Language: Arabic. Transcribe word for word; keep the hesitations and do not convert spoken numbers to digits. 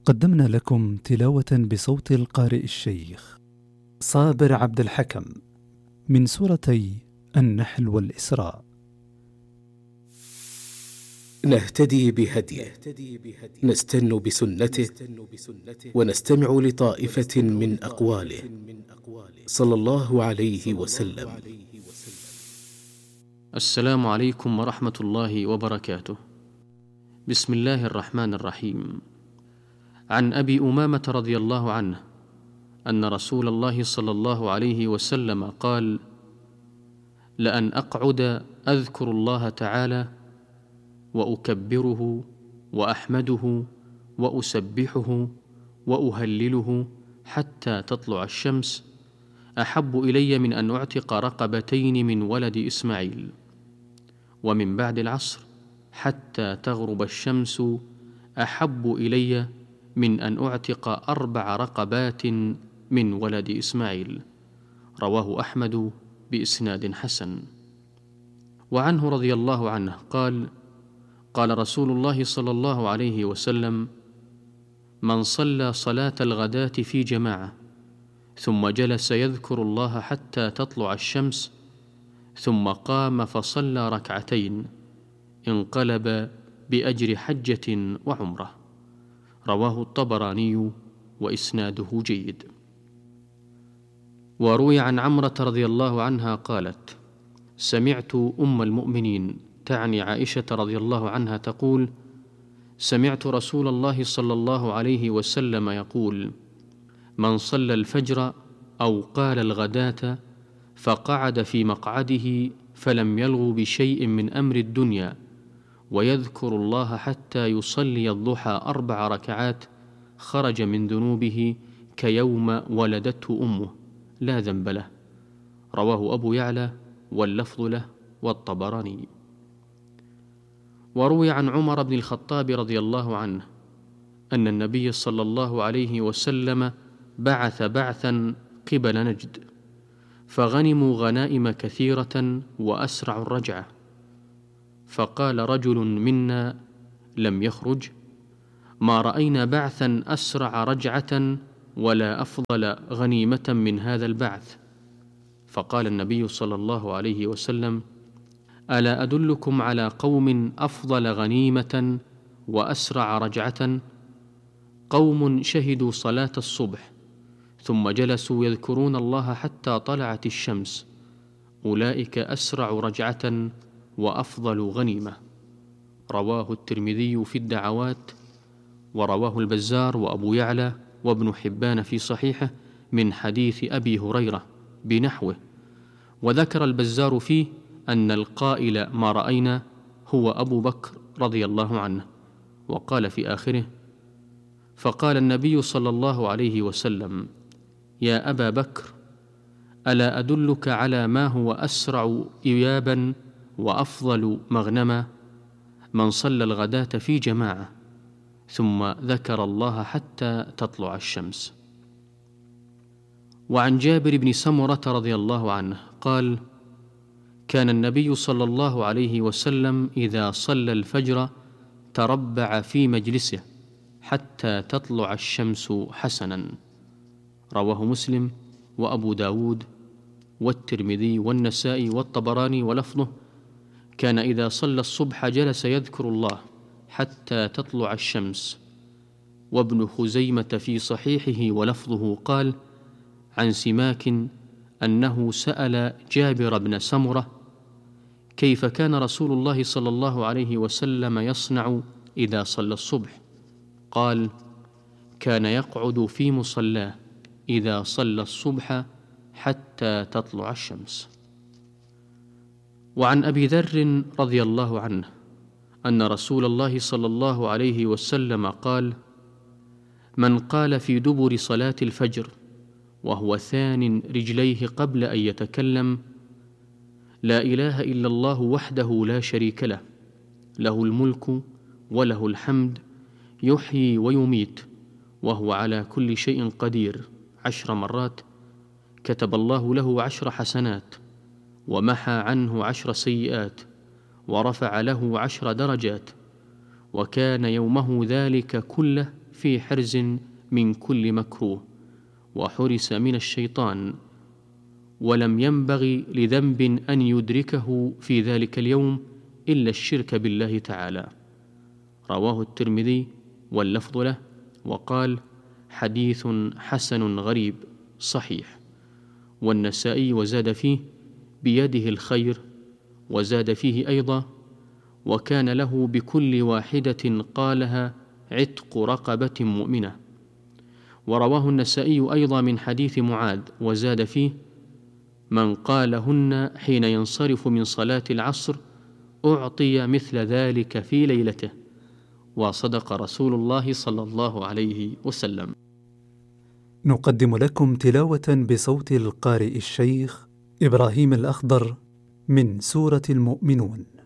قدمنا لكم تلاوة بصوت القارئ الشيخ صابر عبد الحكم من سورتي النحل والإسراء. نهتدي بهديه، نستن بسنته، ونستمع لطائفة من أقواله صلى الله عليه وسلم. السلام عليكم ورحمة الله وبركاته. بسم الله الرحمن الرحيم. عن أبي أمامة رضي الله عنه أن رسول الله صلى الله عليه وسلم قال: لأن أقعد أذكر الله تعالى وأكبره وأحمده وأسبحه وأهلله حتى تطلع الشمس أحب إلي من أن أعتق رقبتين من ولد إسماعيل، ومن بعد العصر حتى تغرب الشمس أحب إلي من أن أعتق أربع رقبات من ولد إسماعيل. رواه أحمد بإسناد حسن. وعنه رضي الله عنه قال: قال رسول الله صلى الله عليه وسلم: من صلى صلاة الغداة في جماعة ثم جلس يذكر الله حتى تطلع الشمس ثم قام فصلى ركعتين انقلب بأجر حجة وعمرة. رواه الطبراني وإسناده جيد. وروي عن عمرة رضي الله عنها قالت: سمعت أم المؤمنين تعني عائشة رضي الله عنها تقول: سمعت رسول الله صلى الله عليه وسلم يقول: من صلى الفجر أو قال الغداة فقعد في مقعده فلم يلغ بشيء من أمر الدنيا ويذكر الله حتى يصلي الضحى أربع ركعات خرج من ذنوبه كيوم ولدته أمه لا ذنب له. رواه أبو يعلى واللفظ له والطبراني. وروي عن عمر بن الخطاب رضي الله عنه أن النبي صلى الله عليه وسلم بعث بعثا قبل نجد فغنموا غنائم كثيرة وأسرعوا الرجعة، فقال رجل منا لم يخرج: ما رأينا بعثا أسرع رجعة ولا أفضل غنيمة من هذا البعث. فقال النبي صلى الله عليه وسلم: ألا أدلكم على قوم أفضل غنيمة وأسرع رجعة؟ قوم شهدوا صلاة الصبح ثم جلسوا يذكرون الله حتى طلعت الشمس، أولئك أسرع رجعة وأفضل غنيمة. رواه الترمذي في الدعوات، ورواه البزار وأبو يعلى وابن حبان في صحيحه من حديث أبي هريرة بنحوه. وذكر البزار فيه أن القائل ما رأينا هو أبو بكر رضي الله عنه، وقال في آخره: فقال النبي صلى الله عليه وسلم: يا أبا بكر، ألا أدلك على ما هو أسرع إيابا وأفضل مغنما؟ من صلى الغداة في جماعة ثم ذكر الله حتى تطلع الشمس. وعن جابر بن سمرة رضي الله عنه قال: كان النبي صلى الله عليه وسلم إذا صلى الفجر تربع في مجلسه حتى تطلع الشمس حسنا. رواه مسلم وأبو داود والترمذي والنسائي والطبراني، ولفظه: كان إذا صلى الصبح جلس يذكر الله حتى تطلع الشمس. وابن خزيمة في صحيحه ولفظه قال: عن سماك أنه سأل جابر بن سمرة: كيف كان رسول الله صلى الله عليه وسلم يصنع إذا صلى الصبح؟ قال: كان يقعد في مصلاه إذا صلى الصبح حتى تطلع الشمس. وعن أبي ذر رضي الله عنه أن رسول الله صلى الله عليه وسلم قال: من قال في دبر صلاة الفجر وهو ثان رجليه قبل أن يتكلم: لا إله إلا الله وحده لا شريك له، له الملك وله الحمد، يحيي ويميت وهو على كل شيء قدير، عشر مرات، كتب الله له عشر حسنات ومحى عنه عشر سيئات ورفع له عشر درجات، وكان يومه ذلك كله في حرز من كل مكروه، وحرس من الشيطان، ولم ينبغي لذنب أن يدركه في ذلك اليوم إلا الشرك بالله تعالى. رواه الترمذي واللفظ له، وقال: حديث حسن غريب صحيح. والنسائي وزاد فيه: بيده الخير، وزاد فيه أيضا: وكان له بكل واحدة قالها عتق رقبة مؤمنة. ورواه النسائي أيضا من حديث معاذ وزاد فيه: من قالهن حين ينصرف من صلاة العصر أعطي مثل ذلك في ليلته. وصدق رسول الله صلى الله عليه وسلم. نقدم لكم تلاوة بصوت القارئ الشيخ إبراهيم الأخضر من سورة المؤمنون.